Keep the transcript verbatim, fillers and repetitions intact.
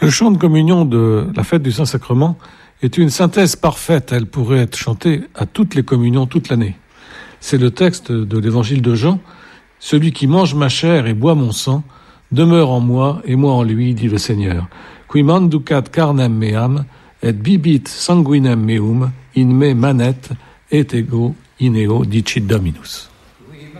Le chant de communion de la fête du Saint-Sacrement est une synthèse parfaite. Elle pourrait être chantée à toutes les communions toute l'année. C'est le texte de l'évangile de Jean. « Celui qui mange ma chair et boit mon sang demeure en moi et moi en lui, dit le Seigneur. Qui manducat carnem meam et bibit sanguinem meum in me manet et ego in eo dicit Dominus. »